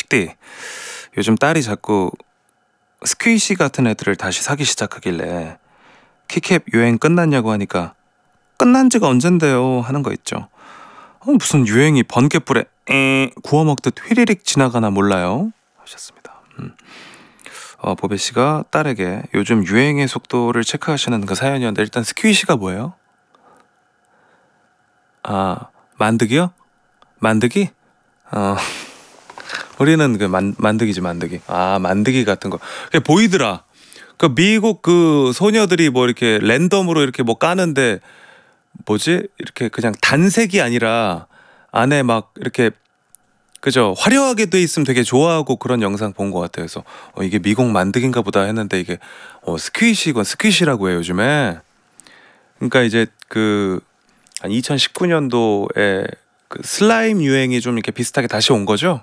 PD, 요즘 딸이 자꾸 스퀴시 같은 애들을 다시 사기 시작하길래 키캡 유행 끝났냐고 하니까 끝난 지가 언젠데요 하는 거 있죠. 무슨 유행이 번개불에 구워 먹듯 휘리릭 지나가나 몰라요 하셨습니다. 보배 씨가 딸에게 요즘 유행의 속도를 체크하시는 그 사연이었는데, 일단 스퀴시가 뭐예요? 아, 만드기요? 만드기? 우리는 그 만드기지, 만드기. 아, 만드기 같은 거. 그게 보이더라. 그 미국 그 소녀들이 뭐 이렇게 랜덤으로 이렇게 뭐 까는데, 뭐지? 이렇게 그냥 단색이 아니라 안에 막 이렇게, 그죠? 화려하게 돼 있으면 되게 좋아하고 그런 영상 본 것 같아요. 그래서 이게 미국 만드기인가 보다 했는데, 이게 스퀴시건 스퀴시라고 해요 요즘에. 그러니까 이제 그 한 2019년도에 그 슬라임 유행이 좀 이렇게 비슷하게 다시 온 거죠.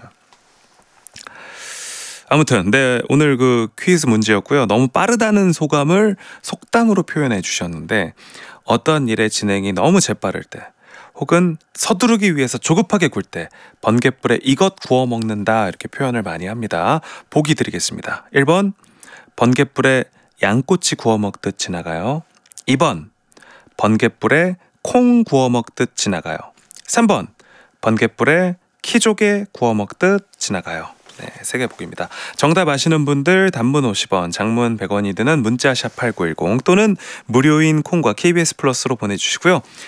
아무튼 오늘 그 퀴즈 문제였고요. 너무 빠르다는 소감을 속담으로 표현해 주셨는데, 어떤 일의 진행이 너무 재빠를 때, 혹은 서두르기 위해서 조급하게 굴 때 번갯불에 이것 구워 먹는다 이렇게 표현을 많이 합니다. 보기 드리겠습니다. 1번 번갯불에 양꼬치 구워 먹듯 지나가요. 2번 번갯불에 콩 구워 먹듯 지나가요. 3번 번갯불에 키조개 구워 먹듯 지나가요. 네, 3개 보기입니다. 정답 아시는 분들 단문 50원, 장문 100원이 드는 문자 샵 8910 또는 무료인 콩과 KBS 플러스로 보내주시고요.